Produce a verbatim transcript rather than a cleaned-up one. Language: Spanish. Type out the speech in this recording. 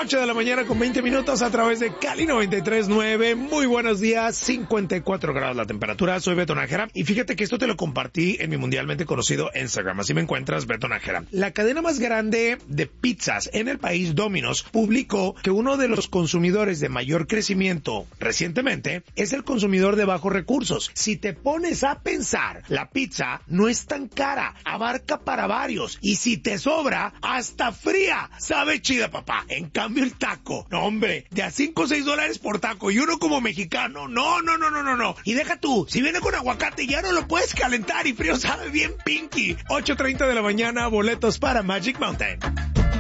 ocho de la mañana con veinte minutos a través de Cali noventa y tres punto nueve. Muy buenos días, cincuenta y cuatro grados la temperatura. Soy Beto Nájera y fíjate que esto te lo compartí en mi mundialmente conocido Instagram. Así me encuentras, Beto Nájera. La cadena más grande de pizzas en el país, Domino's, publicó que uno de los consumidores de mayor crecimiento recientemente es el consumidor de bajos recursos. Si te pones a pensar, la pizza no es tan cara, abarca para varios y si te sobra, hasta fría, sabe chida, papá. En cambio el taco, no hombre, de a cinco o seis dólares por taco y uno como mexicano, no, no, no, no, no, no. Y deja tú, si viene con aguacate ya no lo puedes calentar y frío sabe bien pinky. ocho treinta de la mañana, boletos para Magic Mountain.